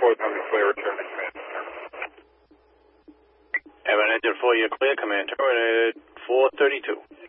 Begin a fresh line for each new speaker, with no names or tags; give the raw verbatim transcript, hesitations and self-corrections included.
four, something clear, return to command.
Have an engine four, you're clear, command terminated, four thirty-two.